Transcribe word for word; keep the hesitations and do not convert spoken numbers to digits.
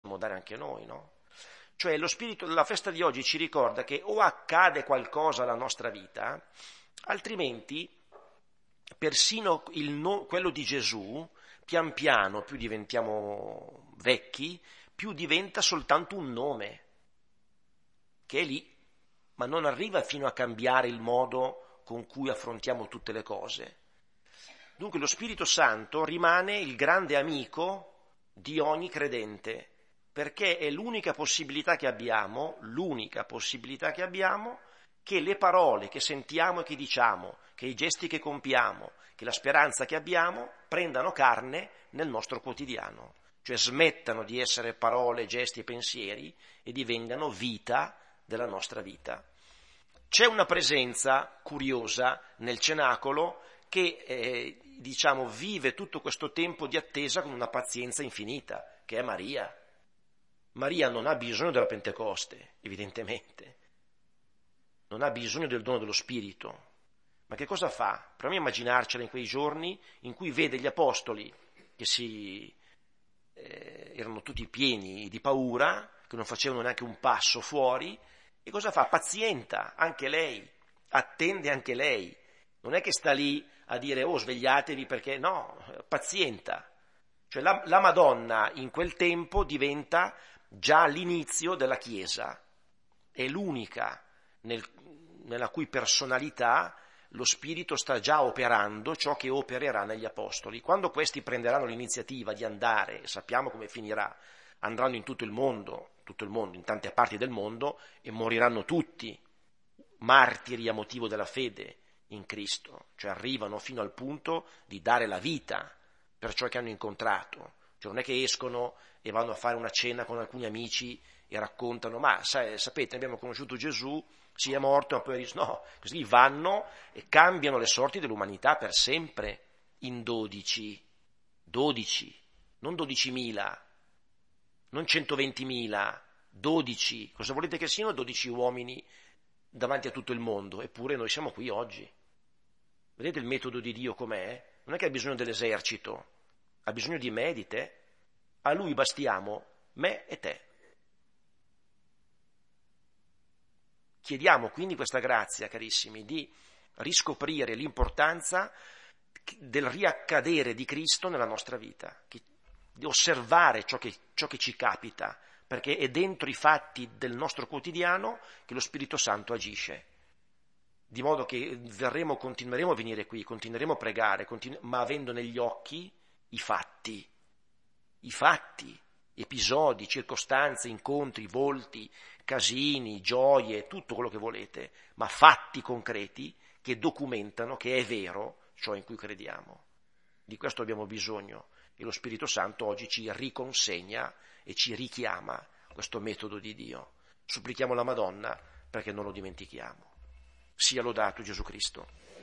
possiamo dare anche noi, no? Cioè lo spirito della festa di oggi ci ricorda che o accade qualcosa alla nostra vita, altrimenti persino il no, quello di Gesù, pian piano, più diventiamo vecchi, più diventa soltanto un nome, che è lì, ma non arriva fino a cambiare il modo con cui affrontiamo tutte le cose. Dunque lo Spirito Santo rimane il grande amico di ogni credente, perché è l'unica possibilità che abbiamo, l'unica possibilità che abbiamo, che le parole che sentiamo e che diciamo, che i gesti che compiamo, che la speranza che abbiamo, prendano carne nel nostro quotidiano, cioè smettano di essere parole, gesti e pensieri e divengano vita della nostra vita. C'è una presenza curiosa nel cenacolo che eh, diciamo vive tutto questo tempo di attesa con una pazienza infinita, che è Maria. Maria non ha bisogno della Pentecoste, evidentemente, non ha bisogno del dono dello Spirito, ma che cosa fa? Proviamo a immaginarcela in quei giorni in cui vede gli apostoli che si eh, erano tutti pieni di paura, che non facevano neanche un passo fuori, e cosa fa? Pazienta anche lei, attende anche lei, non è che sta lì a dire oh svegliatevi perché no, pazienta. Cioè la, la Madonna in quel tempo diventa già l'inizio della Chiesa, è l'unica nel, nella cui personalità lo Spirito sta già operando ciò che opererà negli Apostoli. Quando questi prenderanno l'iniziativa di andare, e sappiamo come finirà, andranno in tutto il mondo, tutto il mondo, in tante parti del mondo, e moriranno tutti, martiri a motivo della fede in Cristo, cioè arrivano fino al punto di dare la vita per ciò che hanno incontrato. Cioè non è che escono e vanno a fare una cena con alcuni amici e raccontano, ma sai, sapete, abbiamo conosciuto Gesù, si è morto, ma poi no, così vanno e cambiano le sorti dell'umanità per sempre in dodici, dodici, non dodicimila, non centoventimila, dodici, cosa volete che siano dodici uomini davanti a tutto il mondo? Eppure noi siamo qui oggi. Vedete il metodo di Dio com'è? Non è che ha bisogno dell'esercito, ha bisogno di me e di te. A Lui bastiamo me e te. Chiediamo quindi questa grazia, carissimi, di riscoprire l'importanza del riaccadere di Cristo nella nostra vita, di osservare ciò che, ciò che ci capita, perché è dentro i fatti del nostro quotidiano che lo Spirito Santo agisce. Di modo che verremo, continueremo a venire qui, continueremo a pregare, continu- ma avendo negli occhi i fatti, i fatti, episodi, circostanze, incontri, volti, casini, gioie, tutto quello che volete, ma fatti concreti che documentano che è vero ciò in cui crediamo. Di questo abbiamo bisogno e lo Spirito Santo oggi ci riconsegna e ci richiama questo metodo di Dio. Supplichiamo la Madonna perché non lo dimentichiamo. Sia lodato Gesù Cristo.